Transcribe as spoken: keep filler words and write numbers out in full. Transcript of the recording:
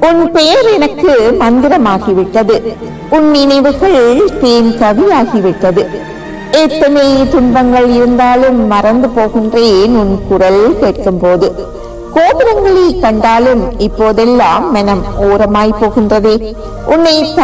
உன் பெயர் எனக்கு மந்திரமாகிவிட்டது. உன் நினைவுகள் தேன் கவியாகிவிட்டது. எத்தனை துன்பங்கள் இருந்தாலும் மறந்து போகின்றேன் உன் குரல் கேட்கும் போது. கோபுரங்களை கண்டாலும் இப்போதெல்லாம் மனம் ஓரமாய் போகின்றதே. உன்னை